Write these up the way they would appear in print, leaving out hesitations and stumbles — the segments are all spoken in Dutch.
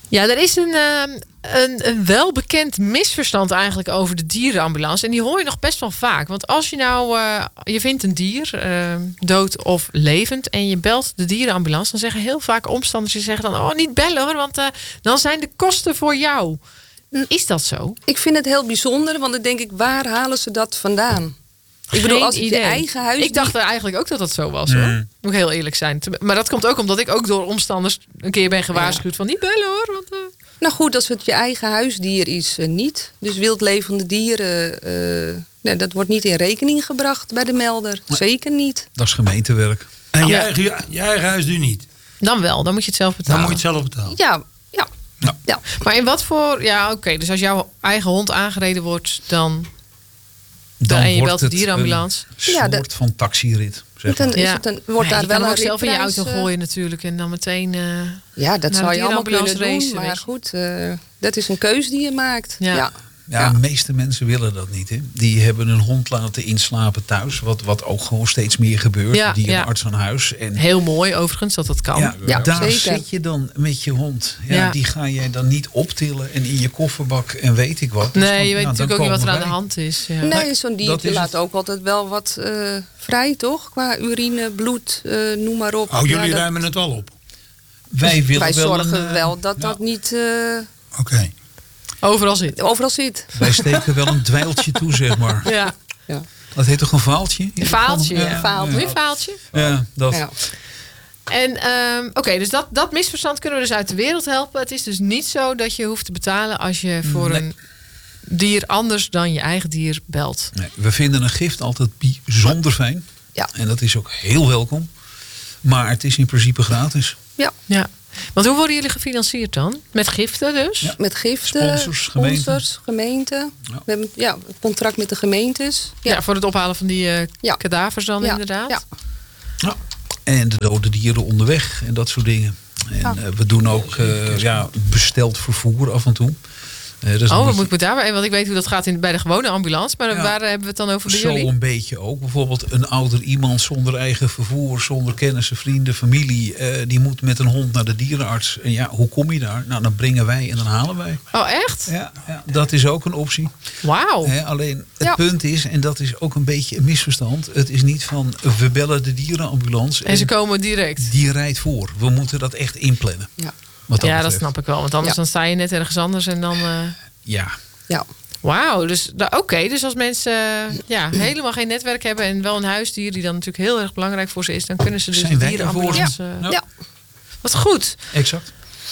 Ja, er is een welbekend misverstand eigenlijk over de dierenambulance. En die hoor je nog best wel vaak. Want als je nou, je vindt een dier, dood of levend, en je belt de dierenambulance, dan zeggen heel vaak omstanders, die zeggen dan, oh, niet bellen hoor, want dan zijn de kosten voor jou. Is dat zo? Ik vind het heel bijzonder, want dan denk ik, waar halen ze dat vandaan? Ik bedoel, als het je eigen huis... Ik dacht eigenlijk ook dat dat zo was, hoor. Moet ik heel eerlijk zijn. Maar dat komt ook omdat ik ook door omstanders een keer ben gewaarschuwd van niet bellen, hoor. Want, Nou goed, als het je eigen huisdier is, niet. Dus wildlevende dieren, dat wordt niet in rekening gebracht bij de melder. Nee. Zeker niet. Dat is gemeentewerk. En je eigen huisdier niet? Dan wel, dan moet je het zelf betalen. Dan moet je het zelf betalen. Ja. Maar in wat voor... Ja, oké. Dus als jouw eigen hond aangereden wordt, dan en je belt de dierenambulance. Een soort van taxirit. Wordt daar je wel kan een ook zelf in je ritprijs, auto gooien natuurlijk. En dan meteen ja, dat zou je allemaal kunnen doen. Racen, maar goed, dat is een keuze die je maakt. Ja, de meeste mensen willen dat niet. Hè. Die hebben een hond laten inslapen thuis. Wat ook gewoon steeds meer gebeurt. Ja, dierenarts aan huis. En heel mooi overigens dat kan. Ja, daar zeker. zit je dan met je hond. Ja. Die ga jij dan niet optillen en in je kofferbak en weet ik wat. Dus nee, je weet natuurlijk ook niet wat er aan de hand is. Ja. Nee, zo'n diertje laat ook altijd wel wat vrij, toch? Qua urine, bloed, noem maar op. Oh, jullie ruimen het wel op? Wij zorgen wel dat dat niet... Oké. Overal zit. Wij steken wel een dweiltje toe, zeg maar. Ja. Dat heet toch een vaaltje? Een vaaltje, Een vaaltje. Ja, dat. Ja. En oké, dus dat misverstand kunnen we dus uit de wereld helpen. Het is dus niet zo dat je hoeft te betalen als je voor een dier anders dan je eigen dier belt. Nee, we vinden een gift altijd bijzonder fijn. Ja. En dat is ook heel welkom. Maar het is in principe gratis. Ja. Want hoe worden jullie gefinancierd dan? Met giften dus? Ja. Met giften, Sponsors, gemeenten. Ja. We hebben een contract met de gemeentes. Ja, voor het ophalen van die kadavers dan inderdaad. Ja. En de dode dieren onderweg en dat soort dingen. En we doen ook besteld vervoer af en toe. Wat moet ik daarbij? Want ik weet hoe dat gaat bij de gewone ambulance. Maar waar hebben we het dan over bij jullie? Zo een beetje ook. Bijvoorbeeld een ouder iemand zonder eigen vervoer, zonder kennissen, vrienden, familie. Die moet met een hond naar de dierenarts. En ja, hoe kom je daar? Nou, dan brengen wij en dan halen wij. Oh, echt? Ja, dat is ook een optie. Wauw. Alleen het punt is, en dat is ook een beetje een misverstand. Het is niet van, we bellen de dierenambulance. En ze komen direct. Die rijdt voor. We moeten dat echt inplannen. Ja, dat snap ik wel. Want anders dan sta je net ergens anders en dan... Ja. Wauw, dus dus als mensen helemaal geen netwerk hebben en wel een huisdier die dan natuurlijk heel erg belangrijk voor ze is, dan kunnen ze dus zijn de dierenambulance... Wat goed. Exact.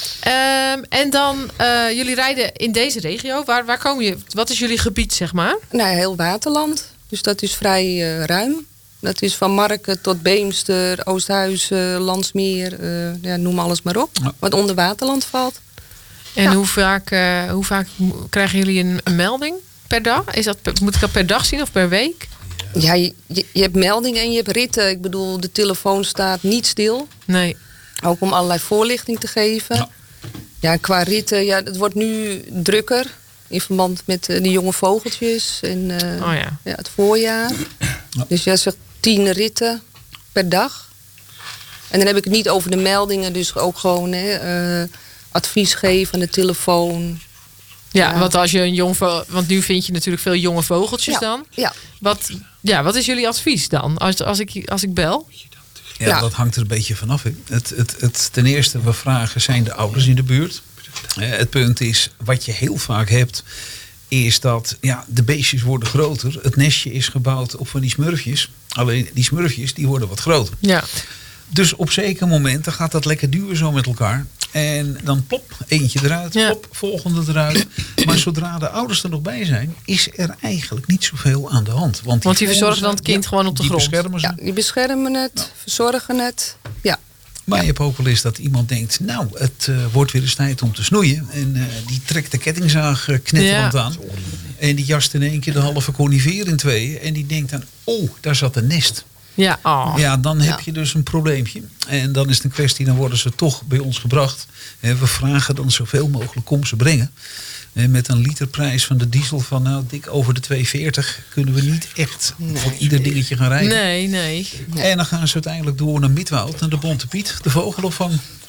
En dan, jullie rijden in deze regio. Waar komen je? Wat is jullie gebied, zeg maar? Nou, heel Waterland. Dus dat is vrij ruim. Dat is van Marken tot Beemster, Oosthuizen, Landsmeer, noem alles maar op. Ja. Wat onder Waterland valt. En hoe vaak krijgen jullie een melding per dag? Moet ik dat per dag zien of per week? Ja, je hebt meldingen en je hebt ritten. Ik bedoel, de telefoon staat niet stil. Nee. Ook om allerlei voorlichting te geven. Ja, qua ritten, het wordt nu drukker. In verband met de jonge vogeltjes en het voorjaar. Ja. Dus jij zegt 10 ritten per dag. En dan heb ik het niet over de meldingen. Dus ook gewoon advies geven aan de telefoon. Ja, want als je want nu vind je natuurlijk veel jonge vogeltjes dan. Ja. Wat is jullie advies dan als ik bel? Ja, dat hangt er een beetje vanaf. Ten eerste, we vragen, zijn de ouders in de buurt? Het punt is, wat je heel vaak hebt, is dat de beestjes worden groter. Het nestje is gebouwd op van die smurfjes. Alleen die smurfjes, die worden wat groter. Ja. Dus op zekere momenten gaat dat lekker duwen zo met elkaar. En dan plop, eentje eruit, plop, volgende eruit. Maar zodra de ouders er nog bij zijn, is er eigenlijk niet zoveel aan de hand. Want die verzorgen dan het kind gewoon op de grond. Beschermen ze. Ja, die beschermen het, verzorgen het. Ja. Maar je hebt ook wel eens dat iemand denkt, nou, het wordt weer eens tijd om te snoeien. En die trekt de kettingzaag knetterend aan. En die jast in één keer de halve conifeer in tweeën. En die denkt dan, daar zat een nest. Ja, ja, dan heb je dus een probleempje. En dan is het een kwestie, dan worden ze toch bij ons gebracht. We vragen dan zoveel mogelijk, kom ze brengen. Met een literprijs van de diesel van dik over de 2,40 kunnen we niet echt voor ieder dingetje gaan rijden. Nee. En dan gaan ze uiteindelijk door naar Midwoud, naar de Bonte Piet, de vogelopvang.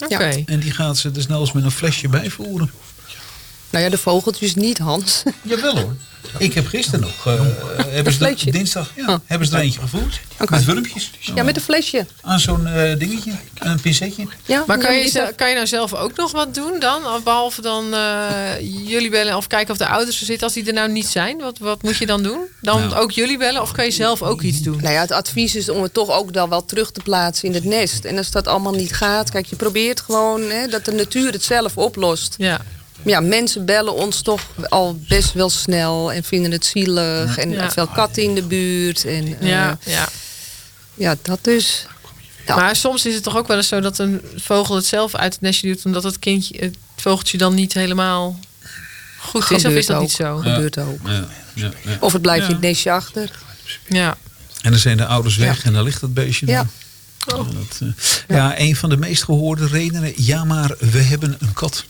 Oké. En die gaat ze desnoods met een flesje bijvoeren. Nou ja, de vogeltjes niet, Hans. Jawel hoor. Ik heb gisteren nog, hebben ze dinsdag, hebben ze er eentje gevoerd. Met wurmpjes. Ja, met een flesje. Aan zo'n dingetje, een pincetje. Ja, Maar kan je nou zelf ook nog wat doen dan? Behalve dan jullie bellen of kijken of de ouders er zitten als die er nou niet zijn? Wat moet je dan doen? Dan ook jullie bellen of kan je zelf ook iets doen? Nou ja, het advies is om het toch ook dan wel terug te plaatsen in het nest. En als dat allemaal niet gaat, kijk, je probeert gewoon dat de natuur het zelf oplost. Ja. Ja, mensen bellen ons toch al best wel snel en vinden het zielig. En veel katten in de buurt. En, ja, dat dus. Ja. Maar soms is het toch ook wel eens zo dat een vogel het zelf uit het nestje doet, omdat het vogeltje dan niet helemaal goed is. Of is dat niet zo? Gebeurt ook. Ja. Of het blijft in het nestje achter. Ja. En dan zijn de ouders weg en dan ligt dat beestje dan. Ja. Een van de meest gehoorde redenen. Ja, maar we hebben een kat.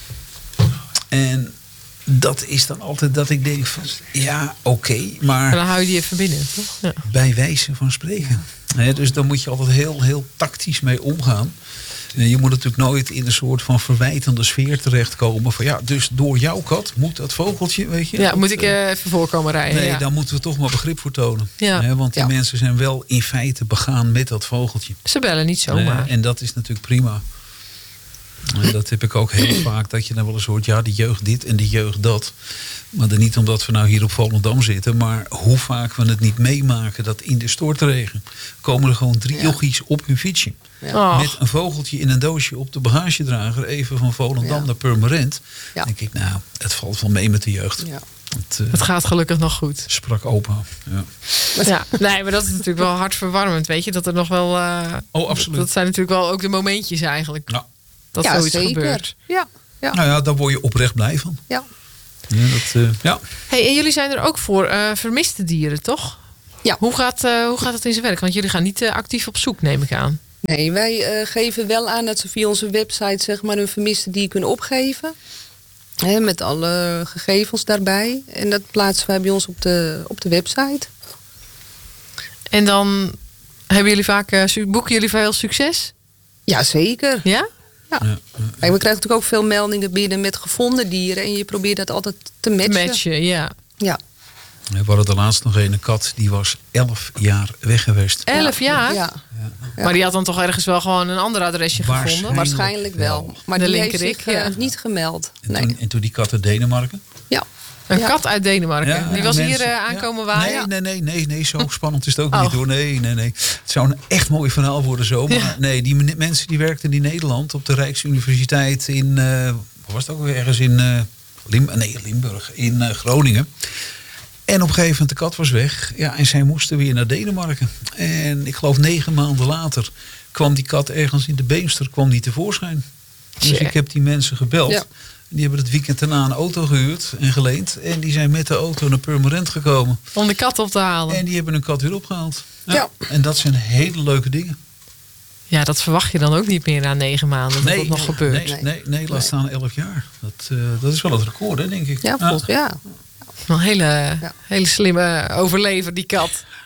En dat is dan altijd dat ik denk van, ja, oké, maar... En dan hou je die even binnen, toch? Ja. Bij wijze van spreken. Dus dan moet je altijd heel, heel tactisch mee omgaan. Je moet natuurlijk nooit in een soort van verwijtende sfeer terechtkomen. Van dus door jouw kat moet dat vogeltje, weet je. Ja, moet ik even voorkomen rijden. Nee, daar moeten we toch maar begrip voor tonen. Ja. Want die mensen zijn wel in feite begaan met dat vogeltje. Ze bellen niet zomaar. En dat is natuurlijk prima. En dat heb ik ook heel vaak, dat je dan wel eens hoort, ja, die jeugd dit en die jeugd dat. Maar dan niet omdat we nou hier op Volendam zitten, maar hoe vaak we het niet meemaken dat in de stortregen komen er gewoon 3 jochies op hun fietsje. Ja. Met een vogeltje in een doosje op de bagagedrager, even van Volendam naar Purmerend. Ja. Dan denk ik, nou, het valt wel mee met de jeugd. Ja. Het gaat gelukkig nog goed. Sprak opa. Ja, nee, maar dat is natuurlijk wel hartverwarmend, weet je. Dat er nog wel... absoluut. Dat zijn natuurlijk wel ook de momentjes eigenlijk. Ja. Dat zoiets gebeurt. Ja. Nou ja, daar word je oprecht blij van. Ja. Hey, en jullie zijn er ook voor vermiste dieren, toch? Ja. Hoe gaat het in zijn werk? Want jullie gaan niet actief op zoek, neem ik aan. Nee, wij geven wel aan dat ze via onze website zeg maar hun vermiste dier kunnen opgeven. Met alle gegevens daarbij. En dat plaatsen wij bij ons op de website. En dan hebben jullie vaak, boeken jullie veel succes? Ja, zeker. Ja? Ja. Kijk, we krijgen natuurlijk ook veel meldingen binnen met gevonden dieren. En je probeert dat altijd te matchen. Ja. We hadden de laatst nog een kat, die was 11 jaar weg geweest. 11 jaar? Ja. Maar die had dan toch ergens wel gewoon een ander adresje gevonden? Waarschijnlijk wel. Maar de die linkerik, heeft zich niet gemeld. En toen die kat uit Denemarken? Ja. Een kat uit Denemarken. Ja, die was mensen, hier aankomen waaien? Nee, zo spannend is het ook niet hoor. Nee. Het zou een echt mooi verhaal worden zo. Maar nee, die mensen die werkten in Nederland op de Rijksuniversiteit in, waar was het ook weer, ergens in Limburg, in Groningen. En op een gegeven moment de kat was weg. Ja, en zij moesten weer naar Denemarken. En ik geloof 9 maanden later kwam die kat ergens in de Beemster tevoorschijn. Dus ik heb die mensen gebeld. Ja. Die hebben het weekend daarna een auto gehuurd en geleend. En die zijn met de auto naar Purmerend gekomen. Om de kat op te halen. En die hebben een kat weer opgehaald. Ja. En dat zijn hele leuke dingen. Ja, dat verwacht je dan ook niet meer na 9 maanden. Dat nog gebeurt. Nee, laat staan 11 jaar. Dat is wel het record, hè, denk ik. Ja, volgens ja. Een hele slimme overlever, die kat.